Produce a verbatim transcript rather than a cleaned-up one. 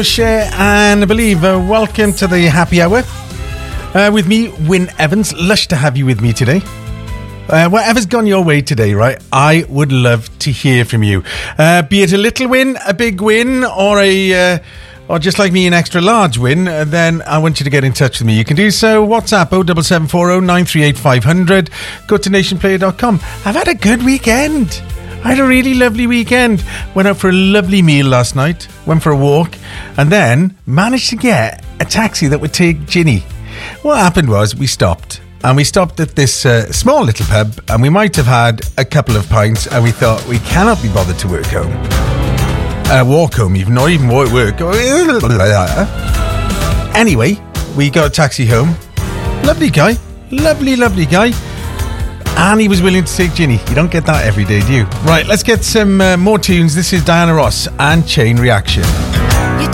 Share and believe. Uh, welcome to the happy hour uh, with me, Wyn Evans. Lush to have you with me today. Uh, whatever's gone your way today, right? I would love to hear from you. Uh, be it a little win, a big win, or a, uh, or just like me, an extra large win. Uh, then I want you to get in touch with me. You can do so. WhatsApp oh seven seven four oh nine three eight five hundred. Go to nation player dot com. I've had a good weekend. I had a really lovely weekend. Went out for a lovely meal last night. Went for a walk. And then managed to get a taxi that would take Ginny. What happened was we stopped. And we stopped at this uh, small little pub. And we might have had a couple of pints. And we thought, we cannot be bothered to work home. Uh, walk home even. Not even work. Anyway, we got a taxi home. Lovely guy. Lovely, lovely guy. And he was willing to take Ginny. You don't get that every day, do you? Right, let's get some uh, more tunes. This is Diana Ross and Chain Reaction.